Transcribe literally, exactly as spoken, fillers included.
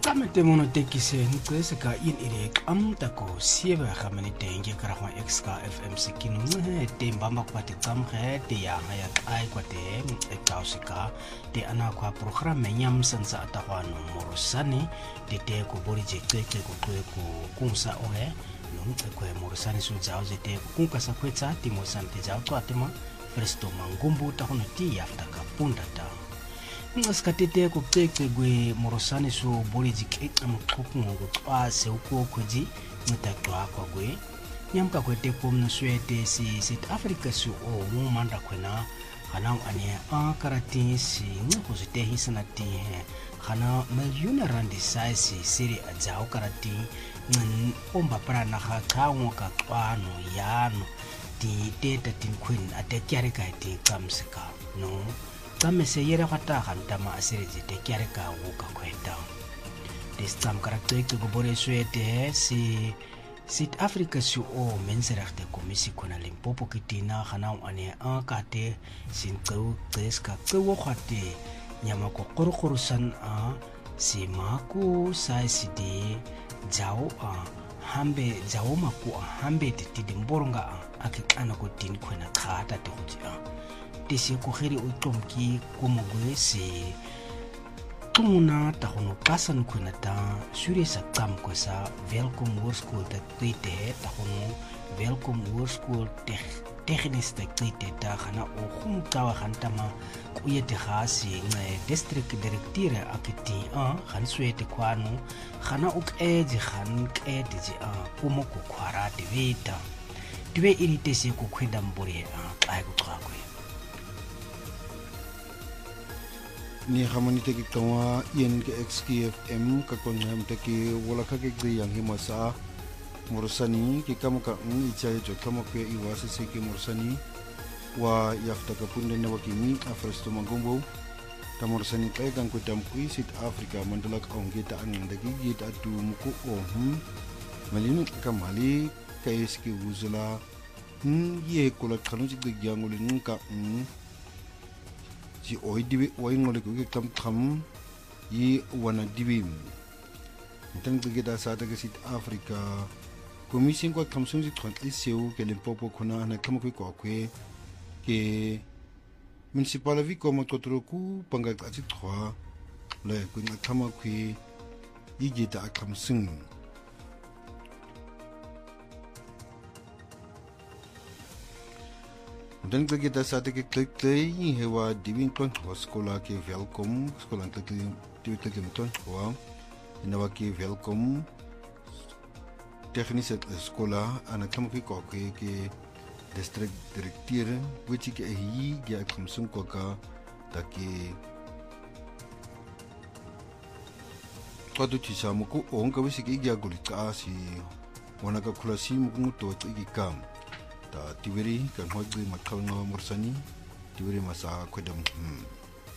Kamete mono tekise nkwese ka in ire kamta ko siebe khamene tenge kara kwa X K F M sikinu he te mbamba kwa te tsamge te ya ya ai kwa te e kausika te ana kwa programe nyam sansa atawano morosani te te ko bori je te ko ko ko kunsa ohe no te ko morosani su jao je te kunka sa kwetsa ti mo sante jao to atema presto mangumbu ta hono ti afta ka punda ta Ngaskatete ko teke gwe morosani so bori jike amukhoku ngo twa se uko khoji ngita twa kwa gwe nyamka kwete pomno swete si South Africa su o mu manda kwena kana ane a karati si ngo zite hisana ti kana million rand size siri ajao karati ngan omba para na kha khawo ka twano yano ti teta tin queen ate kyare ka ti kamsika no Tame se yera kata kanta ma asiriji te kiare ka wuka kwenda. Des tam karakter ke gobore suete si South Africa su o menserechte komisi kona Limpopo kitina khana ane an kate sin tau teska tau khate nyama ko qorqorusan a si maku sai sidi jao a hambe jao maku a hambe te tidimboronga akikana ko tin kona khata te khujia. Tese ko khiri o tlomki ko mogwe se tumuna ta hono kasan khuna ta sure sa tam ko sa welcome world school ta tite ta hono welcome world school technis ta tite ta khana o khum tawa khantama ku yete khasi nge district director akiti a khan suete kwano khana o keje khan kete ji a kumo ko khwara de vita dibe irite se ko khweda mbore a kai ku khakwe ni hamani te ki kawa yen ke X K F M ka konam te ki wala ka ke gri yang himasa morsani ki kamuka un ichai jo kamuke iwase se ki morsani wa yafta ka punde na wakimi afresto magombo ta morsani kai kan ko tam kui South Africa mandalak onge ta an ndagi gita tu muku o hm malinu kamali kai ski wuzula hm ye kola khanu ji de gyangul nka hm ji oi dibi oi ngole ko kam tham yi wana dibi tan ke da sa ta ke South Africa commission ko tham sung ji thon iseu ke Limpopo khona na kam ko ko ke municipal vi ko mo totro ku panga ka ji thwa le ku na tham ko yi ji ta kam sung Dan ke kita saat ke klik klik hewa diving ton sekolah ke welcome sekolah klik klik klik ton wa inawa ke welcome teknis sekolah anak kamu ke ko ke ke district director which ke hi ge kamsung ko ka take kodu ti samu ko on ka wisi ke ge gulika si wana ka kulasi mu to ti kam ta tiberi kan hoi gui makhal no morsani tiberi masa khodam